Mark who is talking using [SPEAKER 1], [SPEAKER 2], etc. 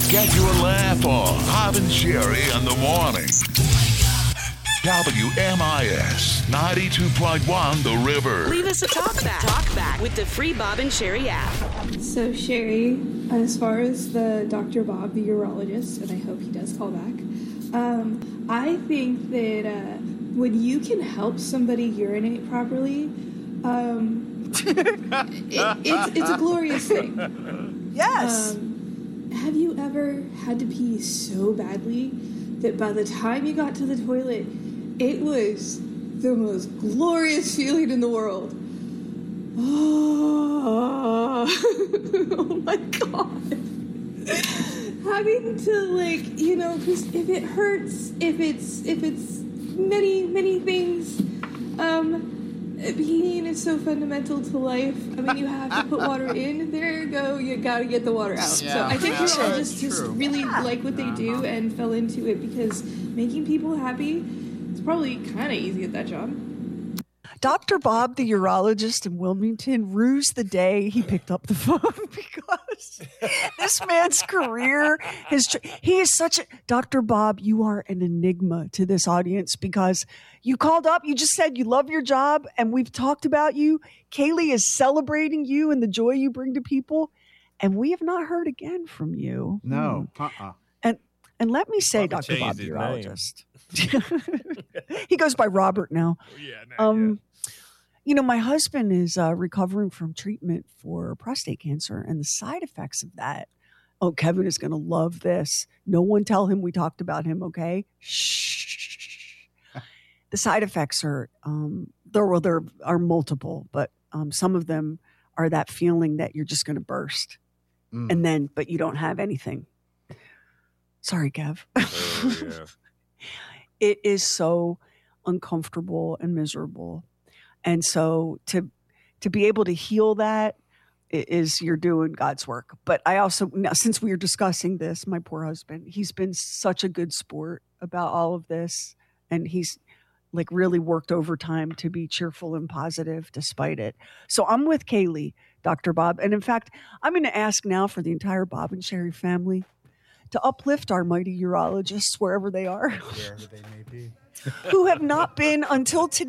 [SPEAKER 1] Get your laugh on. Bob and Sherry in the morning. WMIS 92.1 The River.
[SPEAKER 2] Leave us a talk back with the free Bob and Sherry app.
[SPEAKER 3] So, Sherry, as far as the Dr. Bob, the urologist, and I hope he does call back, I think that when you can help somebody urinate properly, it's a glorious thing.
[SPEAKER 4] Yes.
[SPEAKER 3] Have you ever had to pee so badly that by the time you got to the toilet, it was the most glorious feeling in the world? Oh, oh my God. Having to, because if it hurts, if it's many things, peeing is so fundamental to life. I mean, you have to put water in. There you go. You got to get the water out.
[SPEAKER 4] Yeah.
[SPEAKER 3] So I think urologists just
[SPEAKER 4] True.
[SPEAKER 3] really like what they do and fell into it because making people happy is probably kind of easy at that job.
[SPEAKER 4] Dr. Bob, the urologist in Wilmington, rues the day he picked up the phone because this man's career he is such a Dr. Bob, you are an enigma to this audience because you called up, you just said you love your job, and we've talked about you. Kaylee is celebrating you and the joy you bring to people, and we have not heard again from you.
[SPEAKER 5] No.
[SPEAKER 4] And let me say, Dr. Bob, the urologist. He goes by Robert now. My husband is recovering from treatment for prostate cancer, and the side effects of that. Oh, Kevin is going to love this. No one tell him we talked about him, okay? Shh. The side effects are there are multiple, but some of them are that feeling that you're just going to burst, but you don't have anything. Sorry, Kev.
[SPEAKER 6] Oh, yeah.
[SPEAKER 4] It is so uncomfortable and miserable. And so to be able to heal that is you're doing God's work. But I also, now, since we were discussing this, my poor husband, he's been such a good sport about all of this. And he's really worked overtime to be cheerful and positive despite it. So I'm with Kaylee, Dr. Bob. And in fact, I'm going to ask now for the entire Bob and Sherry family to uplift our mighty urologists wherever they are,
[SPEAKER 5] Wherever they may be.
[SPEAKER 4] who have not been until today